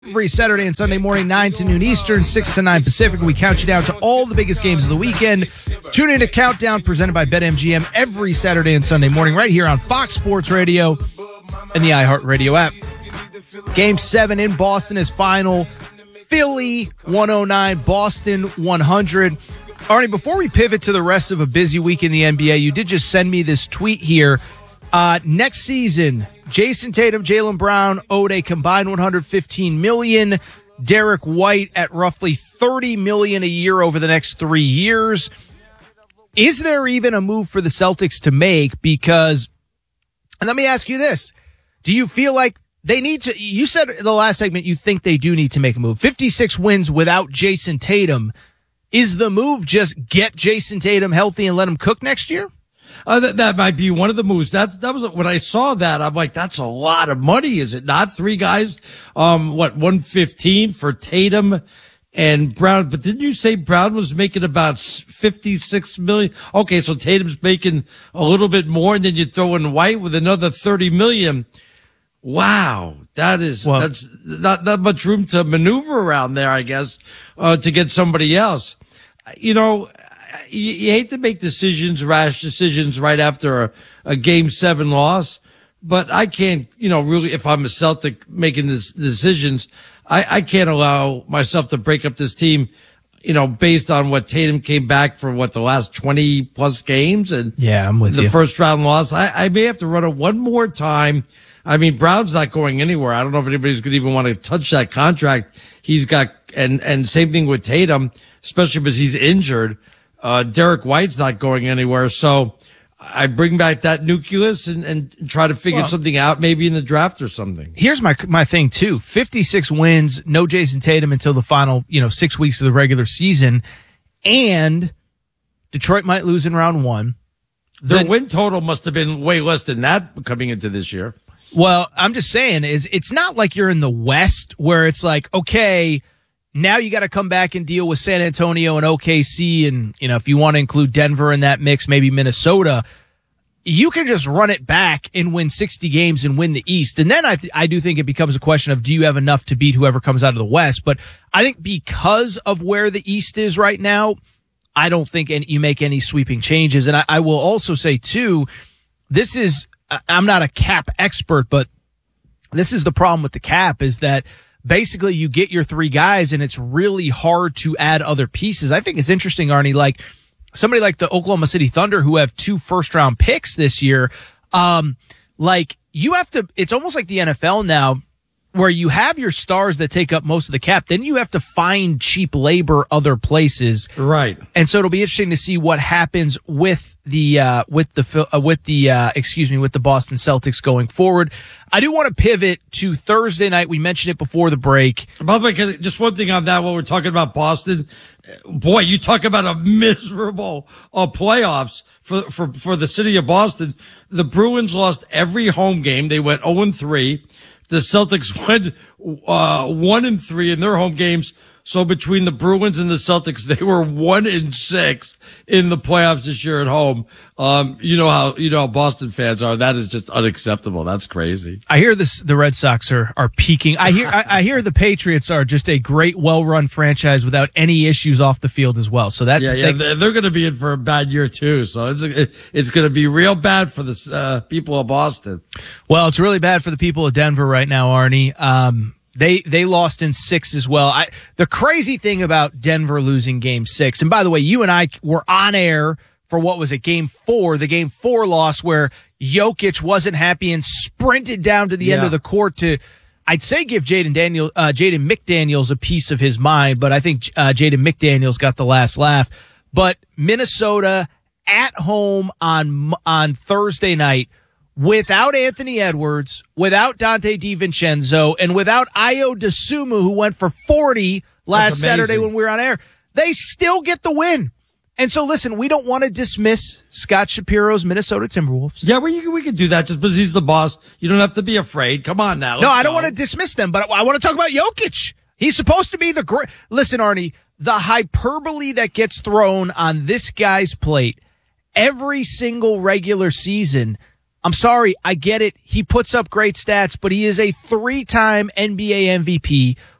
Every Saturday and Sunday morning, 9 to noon Eastern, 6 to 9 Pacific. We count you down to all the biggest games of the weekend. Tune in to Countdown, presented by BetMGM, every Saturday and Sunday morning, right here on Fox Sports Radio and the iHeartRadio app. Game 7 in Boston is final. Philly 109, Boston 100. Arnie, before we pivot to the rest of a busy week in the NBA, you did just send me this tweet here. Next season, Jason Tatum, Jaylen Brown owed a combined $115 million. Derek White at roughly $30 million a year over the next 3 years. Is there even a move for the Celtics to make? Because, and let me ask you this. Do you feel like they need to, you said in the last segment you think they do need to make a move. 56 wins without Jason Tatum. Is the move just get Jason Tatum healthy and let him cook next year? That might be one of the moves. That was when I saw that, I'm like, that's a lot of money, is it not? 3 guys, 115 for Tatum and Brown. But didn't you say Brown was making about 56 million? Okay, so Tatum's making a little bit more, and then you throw in White with another 30 million. Wow, that's not that much room to maneuver around there, I guess, to get somebody else. You know, you hate to make rash decisions right after a Game 7 loss, but I can't, really, if I'm a Celtic making these decisions, I can't allow myself to break up this team, based on what Tatum came back for the last 20 plus games and yeah, I'm with the you. First round loss. I may have to run it one more time. I mean, Brown's not going anywhere. I don't know if anybody's going to even want to touch that contract he's got. And same thing with Tatum, especially because he's injured. Derek White's not going anywhere. So I bring back that nucleus and try to figure something out, maybe in the draft or something. Here's my thing too. 56 wins, no Jason Tatum until the final, 6 weeks of the regular season. And Detroit might lose in round 1. Their win total must have been way less than that coming into this year. Well, I'm just saying it's not like you're in the West where it's like, okay, now you got to come back and deal with San Antonio and OKC. And, if you want to include Denver in that mix, maybe Minnesota, you can just run it back and win 60 games and win the East. And then I do think it becomes a question of, do you have enough to beat whoever comes out of the West? But I think because of where the East is right now, I don't think you make any sweeping changes. And I will also say too, I'm not a cap expert, but this is the problem with the cap is that basically you get your 3 guys and it's really hard to add other pieces. I think it's interesting, Arnie, like somebody like the Oklahoma City Thunder who have 2 first-round picks this year. You have to, it's almost like the NFL now where you have your stars that take up most of the cap. Then you have to find cheap labor other places. Right. And so it'll be interesting to see what happens with the Boston Celtics going forward. I do want to pivot to Thursday night. We mentioned it before the break. By the way, just one thing on that while we're talking about Boston. Boy, you talk about a miserable playoffs for the city of Boston. The Bruins lost every home game. They went 0-3. The Celtics went 1-3 in their home games. So between the Bruins and the Celtics, they were 1-6 in the playoffs this year at home. You know how Boston fans are. That is just unacceptable. That's crazy. I hear the Red Sox are peaking. I hear the Patriots are just a great, well-run franchise without any issues off the field as well. So that they're going to be in for a bad year too. So it's going to be real bad for the people of Boston. Well, it's really bad for the people of Denver right now, Arnie. They lost in 6 as well. The crazy thing about Denver losing game 6, and by the way, you and I were on air for what was it, game 4, the game 4 loss where Jokic wasn't happy and sprinted down to the end of the court to, I'd say give Jaden McDaniels a piece of his mind, but I think Jaden McDaniels got the last laugh. But Minnesota at home on Thursday night, without Anthony Edwards, without Dante DiVincenzo, and without Ayo Dosunmu, who went for 40 last Saturday when we were on air, they still get the win. And so, listen, we don't want to dismiss Scott Shapiro's Minnesota Timberwolves. Yeah, we could do that just because he's the boss. You don't have to be afraid. Come on now. No, I don't want to dismiss them, but I want to talk about Jokic. He's supposed to be the great. Listen, Arnie, the hyperbole that gets thrown on this guy's plate every single regular season I'm sorry, I get it. He puts up great stats, but he is a 3-time NBA MVP